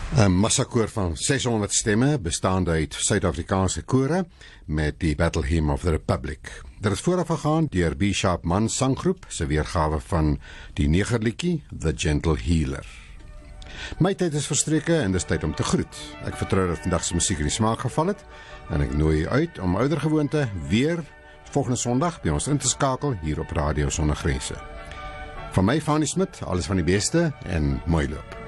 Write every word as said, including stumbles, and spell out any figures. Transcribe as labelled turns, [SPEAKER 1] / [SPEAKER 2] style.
[SPEAKER 1] 'n massakoor van seshonderd stemme, bestaande uit Suid-Afrikaanse kore, met die Battle Hymn of the Republic. Dit is vooraf gegaan deur B. Sharp Man sanggroep, se weergawe van die negerliedjie, The Gentle Healer. My tyd is verstreke en dis tyd om te groet. Ek vertrou dat vandag se musiek in die smaak geval het, en ek nooi u uit om oudergewoonte weer volgende Sondag by ons in te skakel hier op Radio Sonder Grense. Van my, Fanie Smit, alles van die beste en mooi loop.